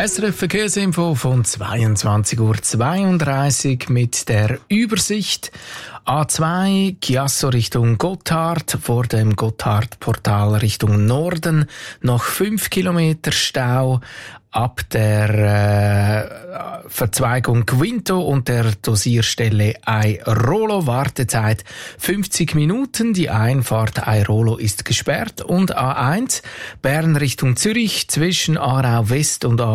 SRF Verkehrsinfo von 22:32 Uhr mit der Übersicht. A2 Chiasso Richtung Gotthard, vor dem Gotthardportal Richtung Norden noch 5 Kilometer Stau. Ab der Verzweigung Quinto und der Dosierstelle Airolo Wartezeit 50 Minuten. Die Einfahrt Airolo ist gesperrt. Und A1 Bern Richtung Zürich zwischen Aarau West und